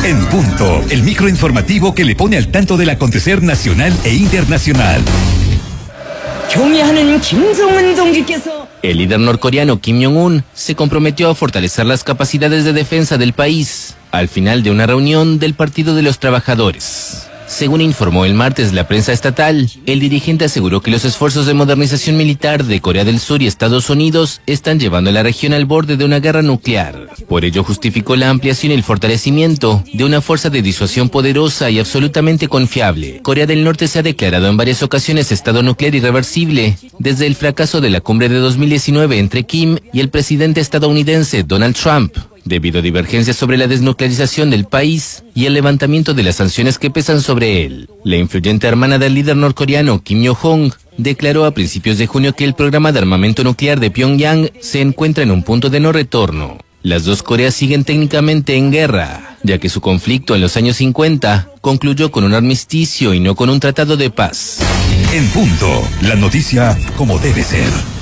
En Punto, el microinformativo que le pone al tanto del acontecer nacional e internacional. El líder norcoreano Kim Jong-un se comprometió a fortalecer las capacidades de defensa del país al final de una reunión del Partido de los Trabajadores. Según informó el martes la prensa estatal, el dirigente aseguró que los esfuerzos de modernización militar de Corea del Sur y Estados Unidos están llevando a la región al borde de una guerra nuclear. Por ello justificó la ampliación y el fortalecimiento de una fuerza de disuasión poderosa y absolutamente confiable. Corea del Norte se ha declarado en varias ocasiones estado nuclear irreversible desde el fracaso de la cumbre de 2019 entre Kim y el presidente estadounidense Donald Trump, debido a divergencias sobre la desnuclearización del país y el levantamiento de las sanciones que pesan sobre él. La influyente hermana del líder norcoreano Kim Yo-jong declaró a principios de junio que el programa de armamento nuclear de Pyongyang se encuentra en un punto de no retorno. Las dos Coreas siguen técnicamente en guerra, ya que su conflicto en los años 50 concluyó con un armisticio y no con un tratado de paz. En Punto, la noticia como debe ser.